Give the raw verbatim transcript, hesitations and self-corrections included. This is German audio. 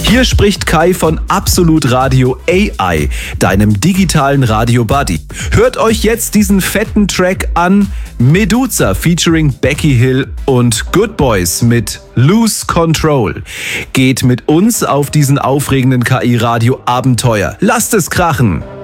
Hier spricht Kai von Absolut Radio A I, deinem digitalen Radio-Buddy. Hört euch jetzt diesen fetten Track an. Meduza featuring Becky Hill und Good Boys mit Lose Control. Geht mit uns auf diesen aufregenden K I-Radio-Abenteuer. Lasst es krachen!